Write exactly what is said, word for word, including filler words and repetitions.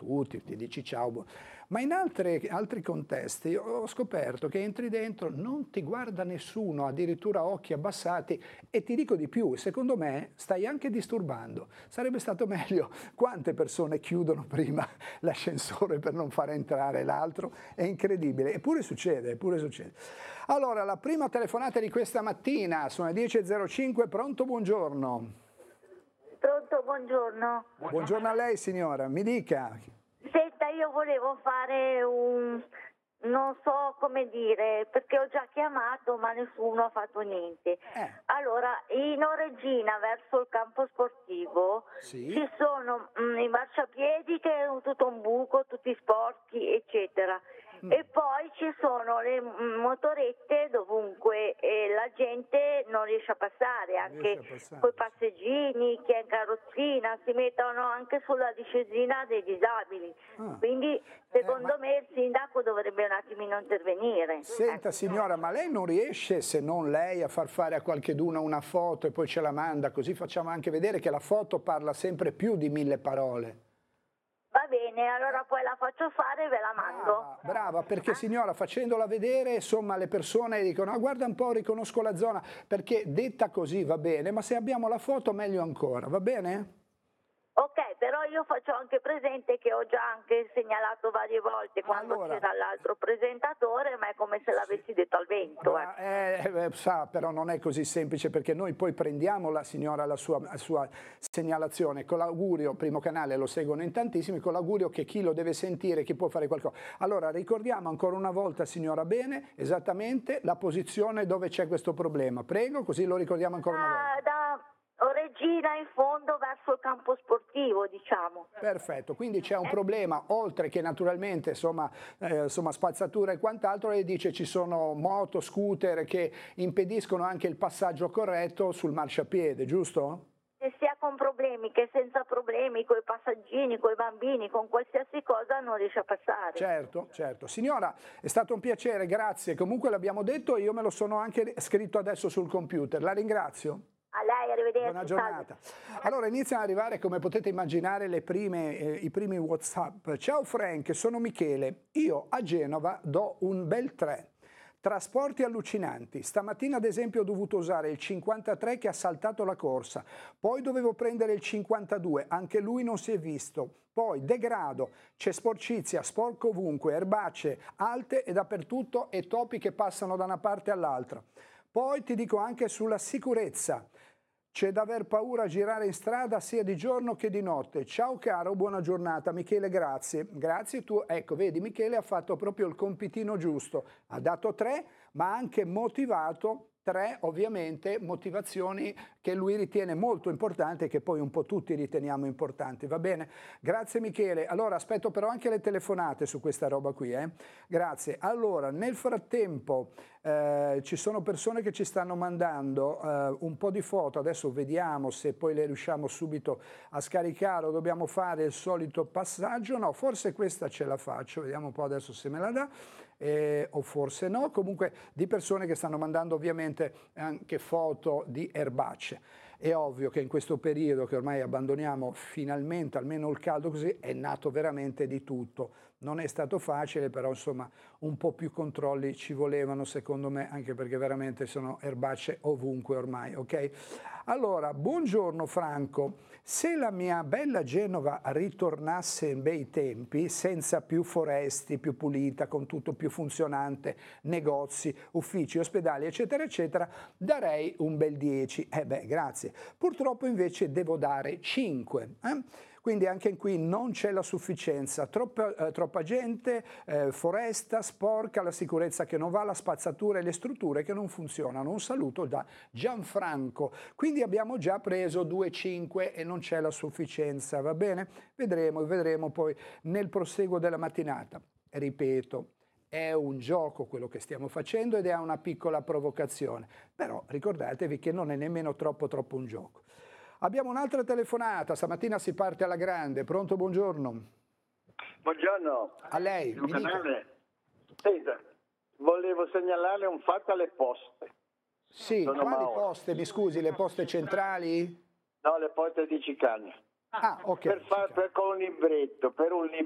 tutti, ti dici ciao, buon- ma in altre- altri contesti ho scoperto che entri dentro, non ti guarda nessuno, addirittura a occhi abbassati, e ti dico di più, secondo me stai anche disturbando. Sarebbe stato meglio, quante persone chiudono prima l'ascensore per non far entrare l'altro, è incredibile, eppure succede, eppure succede. Allora, la prima telefonata di questa mattina, sono le dieci e zero cinque, pronto, buongiorno. Pronto, buongiorno. Buongiorno a lei signora, mi dica. Senta, io volevo fare un... non so come dire, perché ho già chiamato ma nessuno ha fatto niente. Eh. Allora, in Oreggina verso il campo sportivo Sì. ci sono mh, i marciapiedi che è tutto un buco, tutti sporchi, eccetera. Mm. E poi ci sono le mh, motorette dovunque e la gente non riesce a passare, Non anche riesce a passare, coi sì. passeggini, chi è in carrozzina, si mettono anche sulla discesina dei disabili. Ah. Quindi secondo ma- me il sindaco dovrebbe un attimino intervenire. Senta Ecco. signora, ma lei non riesce, se non lei, a far fare a qualcheduno una foto e poi ce la manda, così facciamo anche vedere che la foto parla sempre più di mille parole. Va bene, allora poi la faccio fare e ve la mando. Brava, brava, perché signora, facendola vedere, insomma, le persone dicono, ah, guarda un po', riconosco la zona, perché detta così va bene, ma se abbiamo la foto meglio ancora, va bene? Ok, però io faccio anche presente che ho già anche segnalato varie volte quando Allora. c'era l'altro presentatore, ma è come se l'avessi detto al vento. Bra- eh, eh, sa, però non è così semplice, perché noi poi prendiamo la signora la sua, la sua segnalazione con l'augurio, primo canale lo seguono in tantissimi, con l'augurio che chi lo deve sentire, chi può fare qualcosa. Allora ricordiamo ancora una volta signora bene esattamente la posizione dove c'è questo problema, prego, così lo ricordiamo ancora una volta. Da, da Oreggina in fondo verso il campo sportivo, diciamo. Perfetto, quindi c'è un problema, oltre che naturalmente insomma, eh, insomma spazzatura e quant'altro, lei dice ci sono moto, scooter che impediscono anche il passaggio corretto sul marciapiede, giusto? Che sia con problemi, che senza problemi, con i passaggini, con i bambini, con qualsiasi cosa non riesce a passare. Certo, certo. Signora, è stato un piacere, grazie. Comunque l'abbiamo detto, io me lo sono anche scritto adesso sul computer. La ringrazio. A lei, arrivederci. Buona giornata. Allora iniziano ad arrivare, come potete immaginare, le prime, eh, i primi WhatsApp. Ciao Frank, sono Michele. Io a Genova do un bel tre. Trasporti allucinanti. Stamattina ad esempio ho dovuto usare il cinquantatré che ha saltato la corsa, poi dovevo prendere il cinquantadue, anche lui non si è visto. Poi degrado, c'è sporcizia, sporco ovunque, erbacce alte e dappertutto e topi che passano da una parte all'altra. Poi ti dico anche sulla sicurezza. C'è da aver paura a girare in strada sia di giorno che di notte. Ciao caro, buona giornata. Michele, grazie. Grazie tu. Ecco, vedi, Michele ha fatto proprio il compitino giusto. Ha dato tre, ma ha anche motivato tre, ovviamente, motivazioni che lui ritiene molto importanti e che poi un po' tutti riteniamo importanti. Va bene? Grazie Michele. Allora, aspetto però anche le telefonate su questa roba qui. Eh? Grazie. Allora, nel frattempo eh, ci sono persone che ci stanno mandando eh, un po' di foto. Adesso vediamo se poi le riusciamo subito a scaricare o dobbiamo fare il solito passaggio. No, forse questa ce la faccio. Vediamo un po' adesso se me la dà. Eh, o forse no. Comunque di persone che stanno mandando ovviamente anche foto di erbacce. È ovvio che in questo periodo che ormai abbandoniamo finalmente, almeno il caldo così, è nato veramente di tutto. Non è stato facile, però insomma un po' più controlli ci volevano secondo me, anche perché veramente sono erbacce ovunque ormai, ok? Allora, buongiorno Franco, se la mia bella Genova ritornasse in bei tempi, senza più foresti, più pulita, con tutto più funzionante, negozi, uffici, ospedali, eccetera, eccetera, darei un bel dieci. Eh beh, grazie. Purtroppo invece devo dare cinque. Eh? Quindi anche qui non c'è la sufficienza, troppa, eh, troppa gente, eh, foresta, sporca, la sicurezza che non va, la spazzatura e le strutture che non funzionano. Un saluto da Gianfranco. Quindi abbiamo già preso due virgola cinque e non c'è la sufficienza, va bene? Vedremo, vedremo poi nel proseguo della mattinata. Ripeto, è un gioco quello che stiamo facendo ed è una piccola provocazione, però ricordatevi che non è nemmeno troppo troppo un gioco. Abbiamo un'altra telefonata, stamattina si parte alla grande. Pronto, buongiorno. Buongiorno. A lei, mi dica. Senta, volevo segnalare un fatto alle poste. Sì, Sono quali Mauro. poste, mi scusi, le poste centrali? No, le poste di Cicagna. Ah, ok. Per, far, per con un libretto, per un libretto.